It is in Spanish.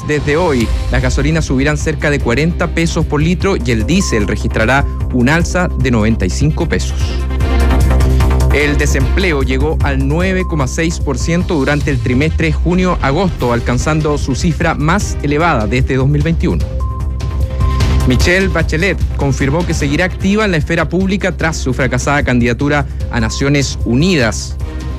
desde hoy. Las gasolinas subirán cerca de 40 pesos por litro y el diésel registrará un alza de 95 pesos. El desempleo llegó al 9,6% durante el trimestre junio-agosto, alcanzando su cifra más elevada desde 2021. Michelle Bachelet confirmó que seguirá activa en la esfera pública tras su fracasada candidatura a Naciones Unidas.